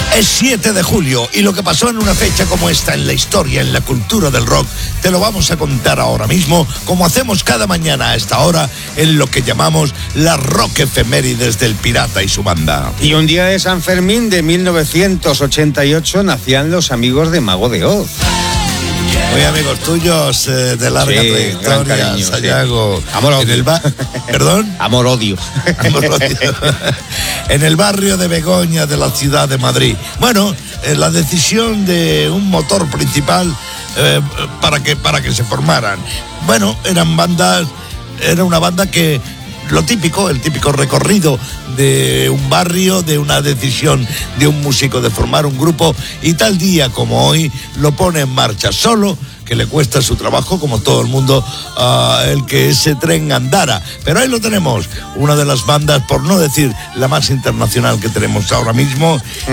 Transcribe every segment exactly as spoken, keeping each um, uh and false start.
Es siete de julio y lo que pasó en una fecha como esta en la historia, en la cultura del rock, te lo vamos a contar ahora mismo, como hacemos cada mañana a esta hora, en lo que llamamos la Rock Efemérides del Pirata y su banda. Y un día de San Fermín de mil novecientos ochenta y ocho nacían los amigos de Mago de Oz. Muy amigos tuyos, eh, de larga sí, trayectoria, Sayago. Sí. Amor odio. En el ba- ¿Perdón? Amor odio. Amor odio. En el barrio de Begoña de la ciudad de Madrid. Bueno, eh, la decisión de un motor principal eh, para que para que se formaran. Bueno, eran bandas, era una banda que lo típico, el típico recorrido de un barrio, de una decisión de un músico de formar un grupo, y tal día como hoy lo pone en marcha solo, que le cuesta su trabajo, como todo el mundo, uh, el que ese tren andara. Pero ahí lo tenemos, una de las bandas, por no decir la más internacional que tenemos ahora mismo, uh-huh.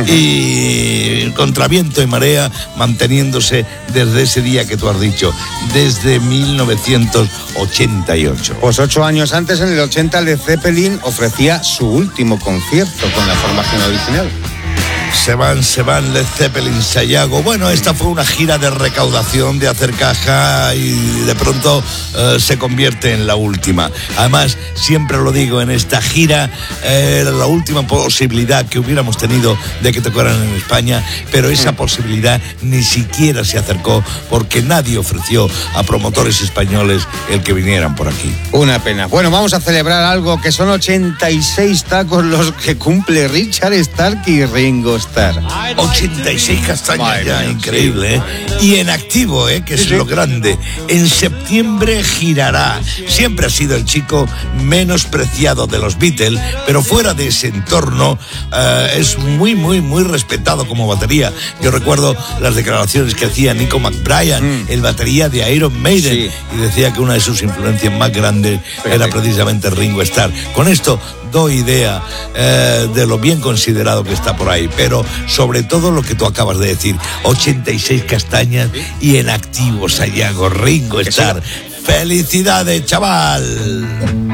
Y contra viento y marea, manteniéndose desde ese día que tú has dicho, desde mil novecientos ochenta y ocho. Pues ocho años antes, en el ochenta, Led Zeppelin ofrecía su último concierto con la formación original. Se van, se van Led Zeppelin, Sayago. Bueno, esta fue una gira de recaudación, de hacer caja, y de pronto uh, se convierte en la última. Además, siempre lo digo, en esta gira eh, era la última posibilidad que hubiéramos tenido de que tocaran en España, pero esa posibilidad ni siquiera se acercó porque nadie ofreció a promotores españoles el que vinieran por aquí. Una pena. Bueno, vamos a celebrar algo, que son ochenta y seis tacos los que cumple Richard Starkey y Ringo Starr. ochenta y seis castañas. Madre ya, mía, increíble, ¿eh? Y en activo, ¿eh? Que es sí, lo grande. En septiembre girará. Siempre ha sido el chico menospreciado de los Beatles, pero fuera de ese entorno uh, es muy, muy, muy respetado como batería. Yo recuerdo las declaraciones que hacía Nico McBrien, mm. el batería de Iron Maiden, sí. y decía que una de sus influencias más grandes Perfecto. era precisamente Ringo Starr. Con esto doy idea eh, de lo bien considerado que está por ahí, pero sobre todo lo que tú acabas de decir, ochenta y seis castañas y en activo, Sayago, Ringo Starr. ¡Felicidades, chaval!